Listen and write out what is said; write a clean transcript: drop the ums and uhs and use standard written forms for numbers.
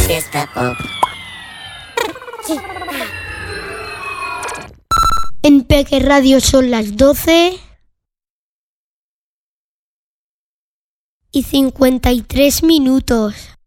Fiesta Pop. En Peque Radio son las 12:53.